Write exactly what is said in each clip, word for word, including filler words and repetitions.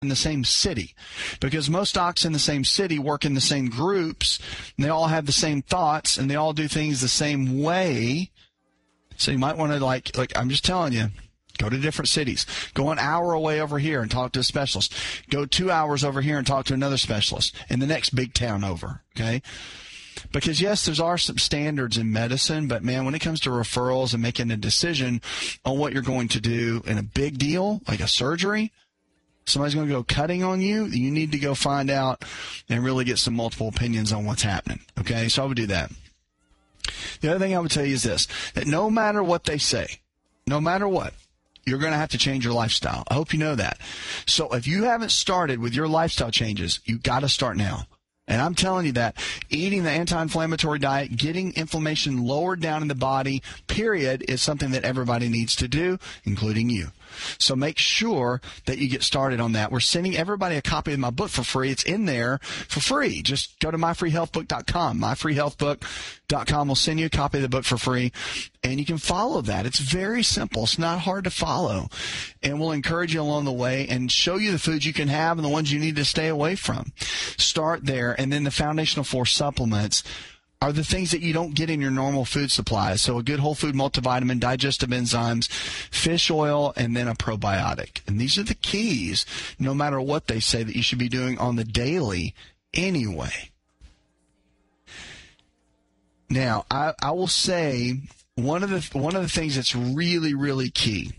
in the same city, because most docs in the same city work in the same groups, and they all have the same thoughts, and they all do things the same way. So you might want to, like, like I'm just telling you, go to different cities. Go an hour away over here and talk to a specialist. Go two hours over here and talk to another specialist in the next big town over, okay? Because, yes, there are some standards in medicine, but, man, when it comes to referrals and making a decision on what you're going to do in a big deal, like a surgery, somebody's going to go cutting on you, you need to go find out and really get some multiple opinions on what's happening, okay? So I would do that. The other thing I would tell you is this, that no matter what they say, no matter what, you're going to have to change your lifestyle. I hope you know that. So if you haven't started with your lifestyle changes, you've got to start now. And I'm telling you that eating the anti-inflammatory diet, getting inflammation lowered down in the body, period, is something that everybody needs to do, including you. So make sure that you get started on that. We're sending everybody a copy of my book for free. It's in there for free. Just go to my free health book dot com. my free health book dot com will send you a copy of the book for free, and you can follow that. It's very simple. It's not hard to follow, and we'll encourage you along the way and show you the foods you can have and the ones you need to stay away from. Start there, and then the Foundational Four supplements are the things that you don't get in your normal food supply. So a good whole food multivitamin, digestive enzymes, fish oil, and then a probiotic. And these are the keys, no matter what they say, that you should be doing on the daily anyway. Now, I, I will say one of the one of the things that's really, really key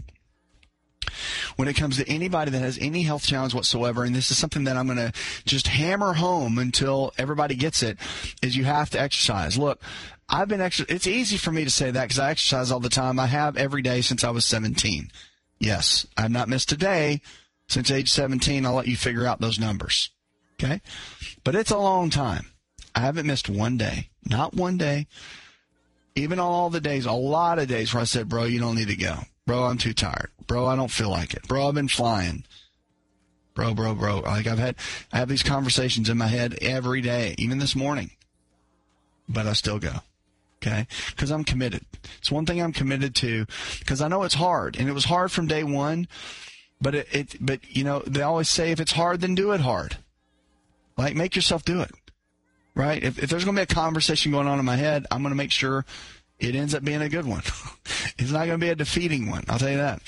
when it comes to anybody that has any health challenge whatsoever, and this is something that I'm going to just hammer home until everybody gets it, is you have to exercise. Look, I've been exer- it's easy for me to say that because I exercise all the time. I have every day since I was seventeen. Yes, I've not missed a day since age seventeen. I'll let you figure out those numbers, okay? But it's a long time. I haven't missed one day, not one day. Even on all the days, a lot of days where I said, bro, you don't need to go. Bro, I'm too tired. Bro, I don't feel like it. Bro, I've been flying. Bro, bro, bro. Like I've had, I have these conversations in my head every day, even this morning. But I still go. Okay? Because I'm committed. It's one thing I'm committed to because I know it's hard. And it was hard from day one. But it, it, but you know, they always say if it's hard, then do it hard. Like make yourself do it. Right? If, if there's going to be a conversation going on in my head, I'm going to make sure it ends up being a good one. It's not going to be a defeating one. I'll tell you that.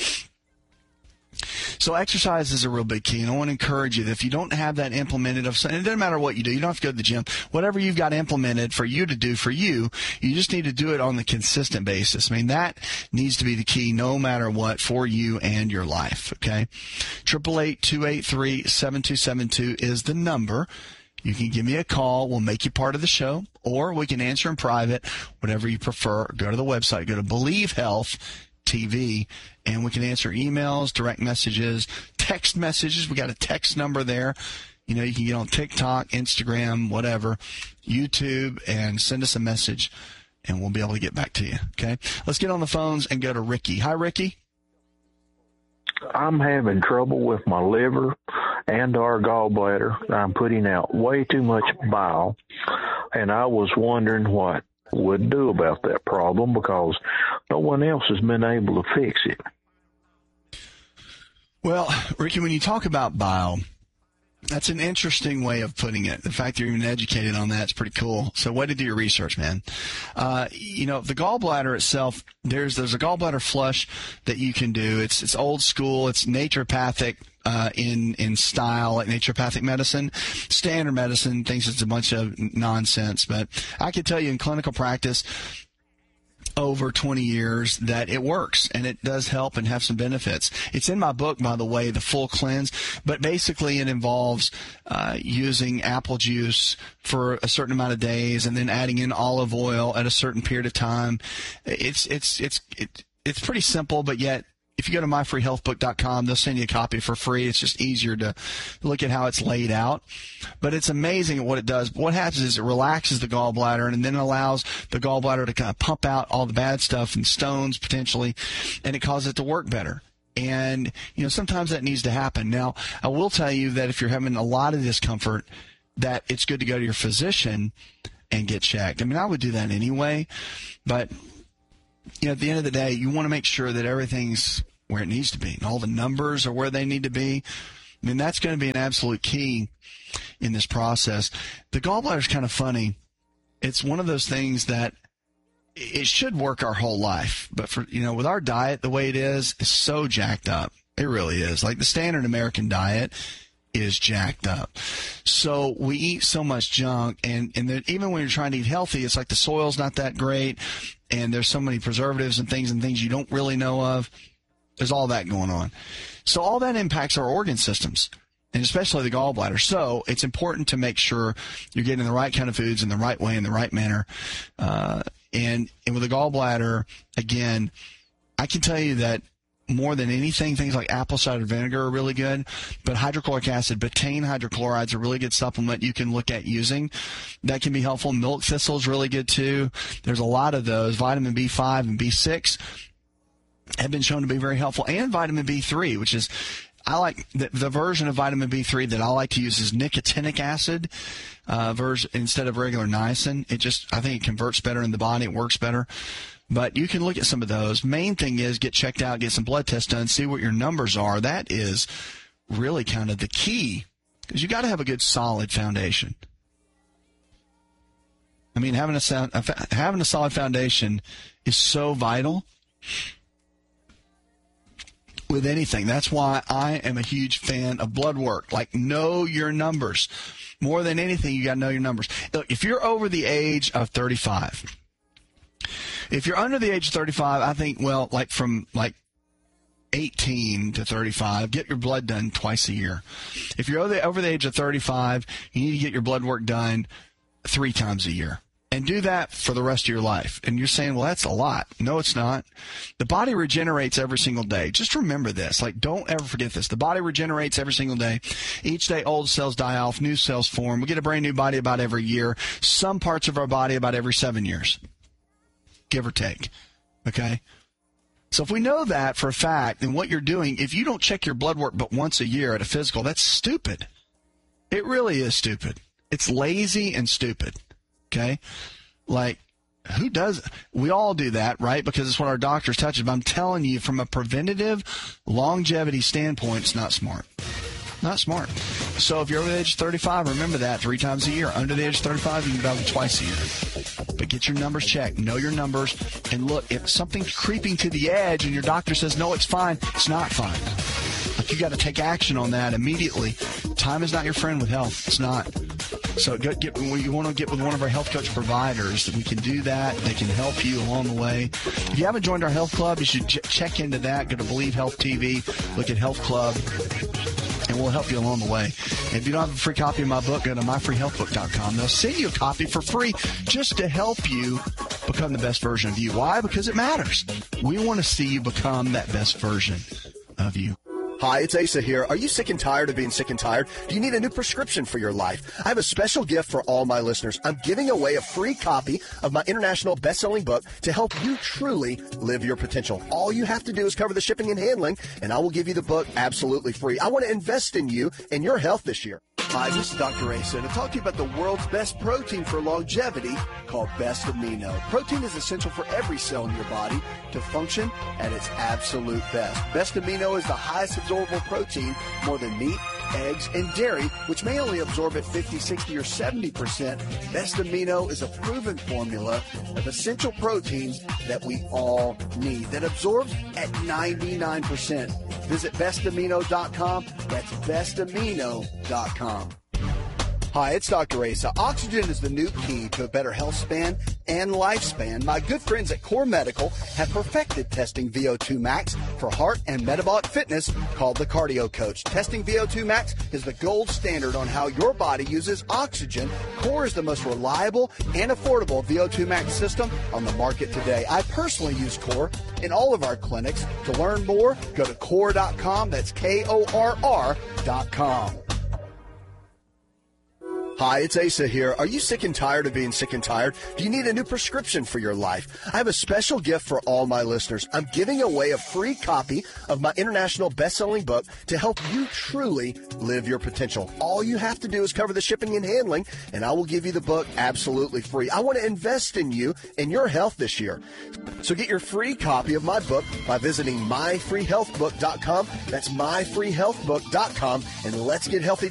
So exercise is a real big key, and I want to encourage you that if you don't have that implemented, of, and it doesn't matter what you do. You don't have to go to the gym. Whatever you've got implemented for you to do for you, you just need to do it on the consistent basis. I mean, that needs to be the key no matter what for you and your life, okay? eight eight eight, two eight three, seven two seven two is the number. You can give me a call. We'll make you part of the show, or we can answer in private, whatever you prefer. Go to the website. Go to Believe Health T V, and we can answer emails, direct messages, text messages. We got a text number there. You know, you can get on TikTok, Instagram, whatever, YouTube, and send us a message, and we'll be able to get back to you, okay? Let's get on the phones and go to Ricky. Hi, Ricky. I'm having trouble with my liver and our gallbladder. I'm putting out way too much bile, and I was wondering what would do about that problem because no one else has been able to fix it. Well, Ricky, when you talk about bile, that's an interesting way of putting it. The fact that you're even educated on that is pretty cool. So way to do your research, man. Uh, you know, the gallbladder itself, there's there's a gallbladder flush that you can do. It's it's old school. It's naturopathic uh, in in style, like naturopathic medicine. Standard medicine thinks it's a bunch of nonsense, but I can tell you in clinical practice over twenty years that it works and it does help and have some benefits. It's in my book, by the way, The Full Cleanse, but basically it involves uh, using apple juice for a certain amount of days and then adding in olive oil at a certain period of time. It's it's it's it, it's pretty simple, but yet if you go to my free health book dot com, they'll send you a copy for free. It's just easier to look at how it's laid out. But it's amazing at what it does. What happens is it relaxes the gallbladder and then allows the gallbladder to kind of pump out all the bad stuff and stones potentially, and it causes it to work better. And, you know, sometimes that needs to happen. Now, I will tell you that if you're having a lot of discomfort, that it's good to go to your physician and get checked. I mean, I would do that anyway, but you know, at the end of the day, you want to make sure that everything's where it needs to be and all the numbers are where they need to be. I mean, that's going to be an absolute key in this process. The gallbladder is kind of funny. It's one of those things that it should work our whole life. But, for you know, with our diet the way it is, it's so jacked up. It really is. Like the standard American diet is jacked up. So we eat so much junk, and, and the, even when you're trying to eat healthy, it's like the soil's not that great, and there's so many preservatives and things and things you don't really know of. There's all that going on. So all that impacts our organ systems, and especially the gallbladder. So it's important to make sure you're getting the right kind of foods in the right way, in the right manner. Uh, and, and with the gallbladder, again, I can tell you that more than anything, things like apple cider vinegar are really good, but hydrochloric acid, betaine hydrochloride is a really good supplement you can look at using. That can be helpful. Milk thistle is really good too. There's a lot of those. Vitamin B five and B six have been shown to be very helpful, and vitamin B three, which is, I like the, the version of vitamin B three that I like to use is nicotinic acid uh, version instead of regular niacin. It just, I think it converts better in the body. It works better. But you can look at some of those. Main thing is get checked out, get some blood tests done, see what your numbers are. That is really kind of the key, because you got to have a good solid foundation. I mean, having a sound, having a solid foundation is so vital with anything. That's why I am a huge fan of blood work. Like, know your numbers. More than anything, you got to know your numbers. Look, if you're over the age of thirty-five, if you're under the age of thirty-five, I think, well, like from like eighteen to thirty-five, get your blood done twice a year. If you're over the, over the age of thirty-five, you need to get your blood work done three times a year. And do that for the rest of your life. And you're saying, well, that's a lot. No, it's not. The body regenerates every single day. Just remember this. Like, don't ever forget this. The body regenerates every single day. Each day, old cells die off, new cells form. We get a brand new body about every year. Some parts of our body about every seven years. Give or take. Okay? So if we know that for a fact, then what you're doing, if you don't check your blood work but once a year at a physical, that's stupid. It really is stupid. It's lazy and stupid. Okay? Like, who does? We all do that, right? Because it's what our doctors touch. But I'm telling you, from a preventative longevity standpoint, it's not smart. Not smart. So if you're over the age of thirty-five, remember that three times a year. Under the age of thirty-five, you can battle twice a year. But get your numbers checked. Know your numbers. And look, if something's creeping to the edge and your doctor says, no, it's fine, it's not fine. Like, you got to take action on that immediately. Time is not your friend with health. It's not. So get, get, you want to get with one of our health coach providers. We can do that. They can help you along the way. If you haven't joined our health club, you should ch- check into that. Go to Believe Health T V. Look at Health Club. And we'll help you along the way. And if you don't have a free copy of my book, go to my free health book dot com. They'll send you a copy for free just to help you become the best version of you. Why? Because it matters. We want to see you become that best version of you. Hi, it's Asa here. Are you sick and tired of being sick and tired? Do you need a new prescription for your life? I have a special gift for all my listeners. I'm giving away a free copy of my international best-selling book to help you truly live your potential. All you have to do is cover the shipping and handling, and I will give you the book absolutely free. I want to invest in you and your health this year. Hi, this is Doctor Asa to talk to you about the world's best protein for longevity called Best Amino. Protein is essential for every cell in your body to function at its absolute best. Best Amino is the highest absorbable protein, more than meat, eggs, and dairy, which may only absorb at fifty, sixty, or seventy percent. Best Amino is a proven formula of essential proteins that we all need that absorbs at ninety-nine percent. Visit best amino dot com. That's best amino dot com. Hi, it's Doctor Asa. Oxygen is the new key to a better health span and lifespan. My good friends at Core Medical have perfected testing V O two max for heart and metabolic fitness called the Cardio Coach. Testing V O two max is the gold standard on how your body uses oxygen. Core is the most reliable and affordable V O two max system on the market today. I personally use Core in all of our clinics. To learn more, go to core dot com. That's K O R R dot com. Hi, it's Asa here. Are you sick and tired of being sick and tired? Do you need a new prescription for your life? I have a special gift for all my listeners. I'm giving away a free copy of my international best-selling book to help you truly live your potential. All you have to do is cover the shipping and handling, and I will give you the book absolutely free. I want to invest in you and your health this year. So get your free copy of my book by visiting my free health book dot com. That's my free health book dot com, and let's get healthy